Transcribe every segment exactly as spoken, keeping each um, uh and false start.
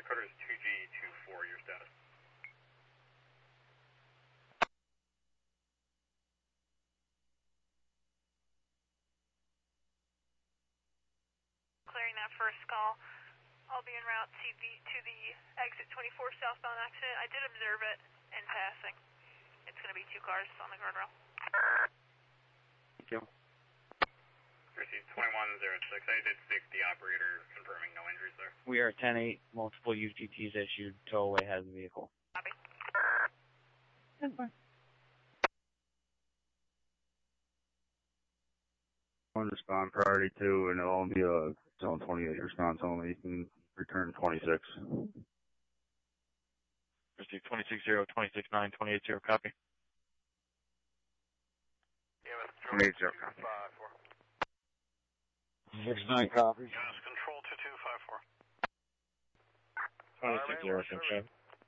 Headquarters two G two four, your status. Clearing that first call. I'll be en route to the, to the exit twenty-four southbound accident. I did observe it in passing. It's going to be two cars on the guardrail. Thank you. Received twenty-one oh six. I did speak to the operator confirming no injuries there. We are ten eight. Multiple U G Ts issued. Tow away has the vehicle. Copy. One respond priority two, and it'll be a zone twenty-eight response only. You can return twenty-six. Received twenty-six zero, twenty-six nine, twenty-eight zero, copy. twenty-eight zero, copy. six nine, copy. U S Control two two five four. twenty-six zero, six seven.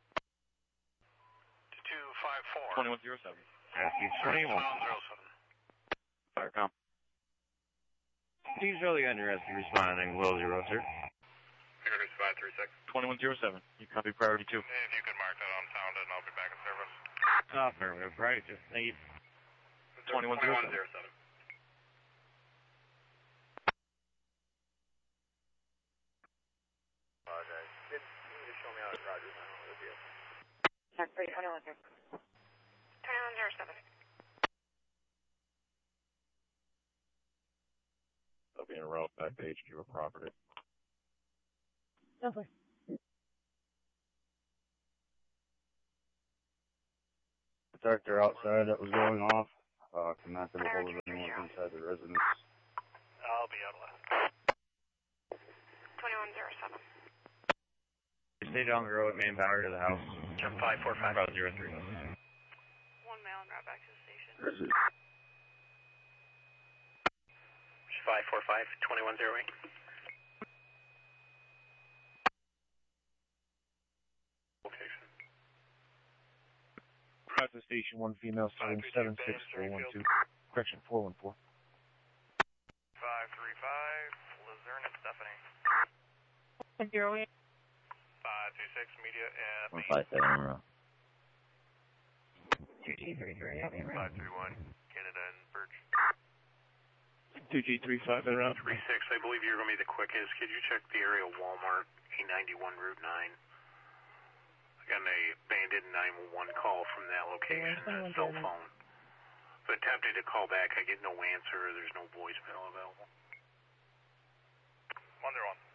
two two five four. twenty-one zero seven. twenty-one. twenty-one oh seven. Firecom. Please really interested in responding, Will Zero, sir. Headquarters five three six. twenty-one zero seven. You copy priority two. If you could mark that on sound, and I'll be back in service. Affirmative, right? Just thank you. twenty-one zero seven. Apologize. Can you just show me how to Rogers on the vehicle? Check three twenty-one zero. twenty-one zero seven. I'll be en route back to H Q of property. Lovely. Detector outside that was going off. Uh, cannot get a hold of anyone inside the residence. I'll be out left. twenty-one zero seven. Stay down the road, main power to the house. Jump five four five. About zero three. One male en route back to the station. five four five, twenty-one zero eight. Location. Process station one female starting seven six four one two. Correction four one four. five three five, Luzerne and Stephanie. Zero eight. five two six, media and One five seven in a row. two G three three, I'll be en route. five three one, Canada and Birch. two G three five in route. three six, I believe you're going to be the quickest. Could you check the area of Walmart, A ninety-one Route nine? I got an abandoned nine one one call from that location, a cell phone. So attempted to call back, I get no answer, there's no voicemail available. one zero one.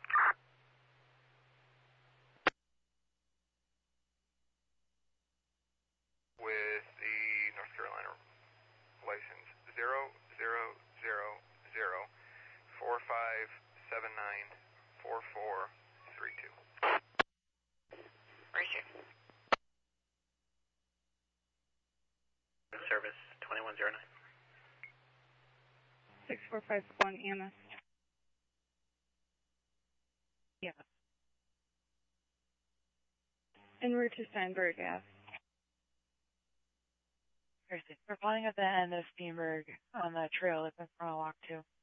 With the North Carolina license, zero zero zero zero four five seven nine four four three two. Receive. Service twenty-one oh nine. six four five one E M S. Yeah. En route to Steinberg Ave. We're planning at the end of Steinberg on the trail that's in front of Lock two.